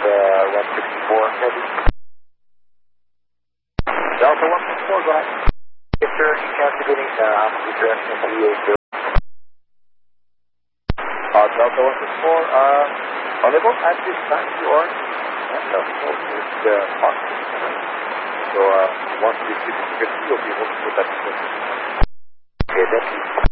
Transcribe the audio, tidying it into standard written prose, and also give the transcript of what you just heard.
164 heavy. Delta 164, go ahead. Yes, sir, you calculating altitude direction to VA0. Delta 164, available at this time, you are it's possible. So once we see the you'll be able to put that in. Okay, thank you.